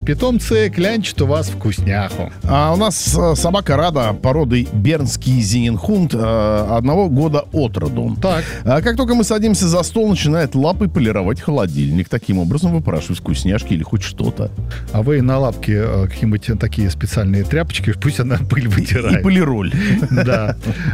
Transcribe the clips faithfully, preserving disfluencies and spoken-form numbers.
питомцы клянчат у вас вкусняху. А у нас собака Рада породы бернский зенинхунд одного года от роду. Так. А как только мы садимся за стол, начинает лапой полировать холодильник. Таким образом выпрашивать вкусняшки или хоть что-то. А вы на лапке какие-нибудь такие специальные тряпочки, пусть она пыль вытирает. И полироль. Да.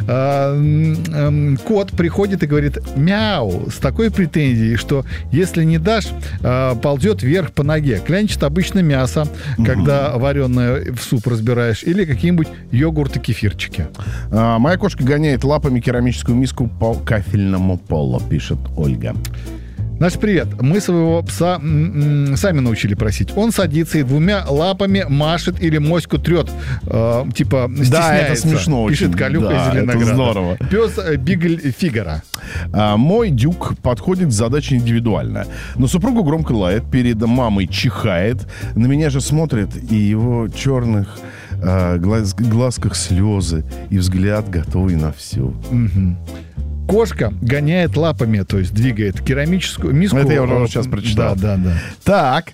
Кот приходит и говорит мяу с такой претензией, что если не дашь, ползет вверх по ноге. Клянчит обычно мясо, когда вареное в суп разбираешь, или какие-нибудь йогурты, кефирчики. А, моя кошка гоняет лапами керамическую миску по кафельному полу, пишет Ольга. Наш привет. Мы своего пса м-м, сами научили просить. Он садится и двумя лапами машет или моську трет. Э, типа стесняется. Да, это смешно пишет очень. Калюха Да, из Зеленограда. это здорово. Пес э, Бигль Фигара. А, мой дюк подходит к задаче индивидуально. Но супругу громко лает, перед мамой чихает. На меня же смотрит, и его черных э, глаз, глазках слезы, и взгляд готовый на все. Угу. Кошка гоняет лапами, то есть двигает керамическую миску. Это я уже сейчас прочитал. Да, да, да. Так,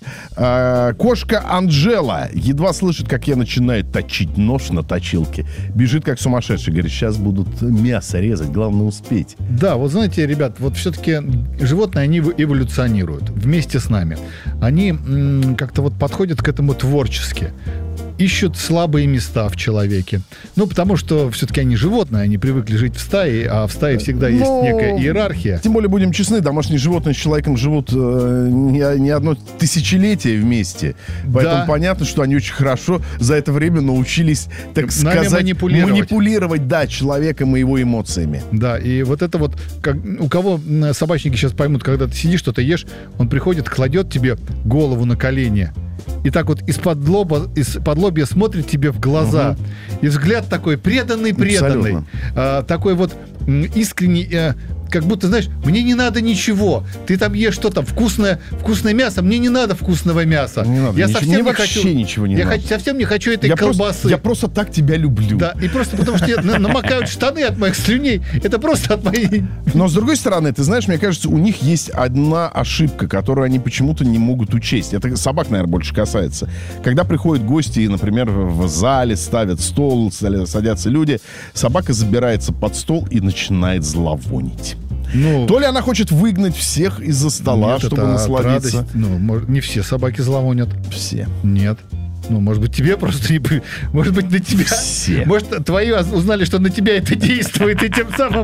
э, кошка Анжела едва слышит, как я начинаю точить нож на точилке. Бежит как сумасшедший, говорит, сейчас будут мясо резать, главное успеть. Да, вот знаете, ребят, вот все-таки животные, они эволюционируют вместе с нами. Они м- как-то вот подходят к этому творчески. Ищут слабые места в человеке. Ну, потому что все-таки они животные, они привыкли жить в стае, а в стае всегда есть Но, некая иерархия. Тем более, будем честны, домашние животные с человеком живут э, не, не одно тысячелетие вместе. Поэтому да. понятно, что они очень хорошо за это время научились, так Нами сказать, манипулировать. манипулировать, да, человеком и его эмоциями. Да, и вот это вот, как, у кого собачники сейчас поймут, когда ты сидишь, что-то ешь, он приходит, кладет тебе голову на колени. И так вот из-под лоба, из-под лобья смотрит тебе в глаза. Угу. И взгляд такой преданный-преданный. А, такой вот м, искренний, а, как будто, знаешь, мне не надо ничего. Ты там ешь что там, вкусное, вкусное мясо, мне не надо вкусного мяса. Не надо, я ничего, совсем не не хочу, ничего не я надо. хочу, совсем не хочу этой я колбасы. Просто, я просто так тебя люблю. Да, и просто потому что тебе намокают штаны от моих слюней. Это просто от моей... Но с другой стороны, ты знаешь, мне кажется, у них есть одна ошибка, которую они почему-то не могут учесть. Это собак, наверное, больше касается. Когда приходят гости, например, в зале ставят стол, садятся люди, собака забирается под стол и начинает зловонить. Ну, то ли она хочет выгнать всех из-за стола, нет, чтобы насладиться. Ну, может, не все собаки зловонят. Все. Нет. Ну, может быть, тебе просто не... Может быть, на тебя... Все. Может, твои узнали, что на тебя это действует, и тем самым...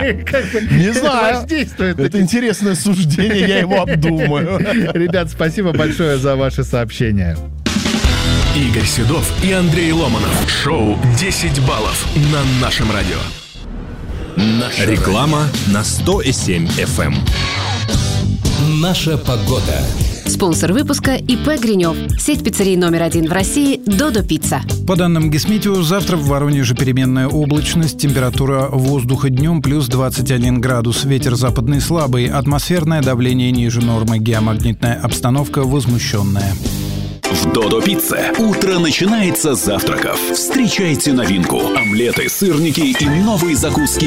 Не знаю. Это интересное суждение, я его обдумаю. Ребят, спасибо большое за ваши сообщения. Игорь Седов и Андрей Ломанов. Шоу «десять баллов» на нашем радио. Наша реклама на сто семь эф эм. Наша погода. Спонсор выпуска ИП «Гринев». Сеть пиццерий номер один в России «Додо Пицца». По данным Гисметео, завтра в Воронеже переменная облачность. Температура воздуха днем плюс двадцать один градус. Ветер западный слабый. Атмосферное давление ниже нормы. Геомагнитная обстановка возмущенная. В Додо Пицце утро начинается с завтраков. Встречайте новинку. Омлеты, сырники и новые закуски